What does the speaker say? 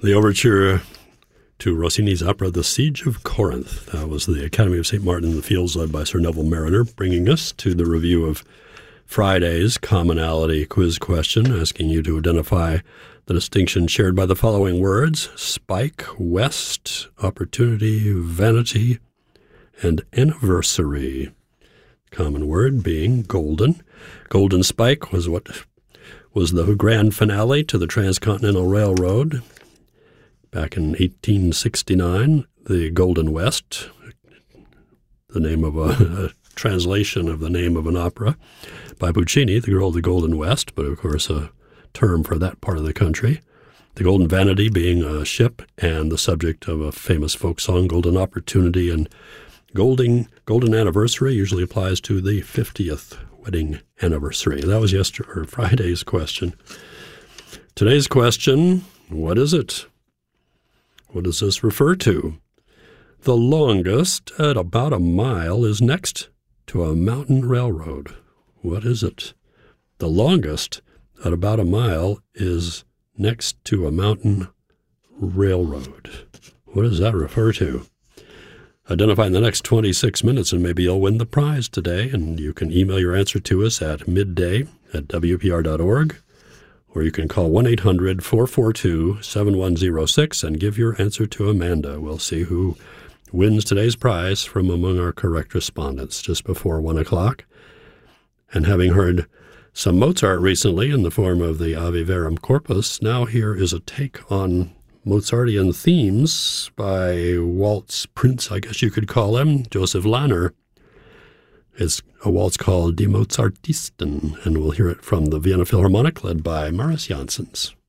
The overture to Rossini's opera The Siege of Corinth. That was the Academy of St. Martin in the Fields, led by Sir Neville Mariner, bringing us to the review of Friday's commonality quiz question, asking you to identify the distinction shared by the following words: spike, west, opportunity, vanity, and anniversary. Common word being golden. Golden Spike was what was the grand finale to the Transcontinental Railroad back in 1869. The Golden West, the name of a translation of the name of an opera by Puccini, The Girl of the Golden West, but of course a term for that part of the country. The Golden Vanity being a ship and the subject of a famous folk song, Golden Opportunity, and Golden Anniversary usually applies to the 50th wedding anniversary. That was Friday's question. Today's question, what is it? What does this refer to? The longest at about a mile is next to a mountain railroad. What is it? The longest at about a mile is next to a mountain railroad. What does that refer to? Identify in the next 26 minutes and maybe you'll win the prize today. And you can email your answer to us at midday@wpr.org, or you can call 1-800-442-7106 and give your answer to Amanda. We'll see who wins today's prize from among our correct respondents just before 1 o'clock. And having heard some Mozart recently in the form of the Ave Verum Corpus, now here is a take on Mozartian themes by waltz prince, I guess you could call him, Joseph Lanner. It's a waltz called Die Mozartisten, and we'll hear it from the Vienna Philharmonic, led by Maris Janssens.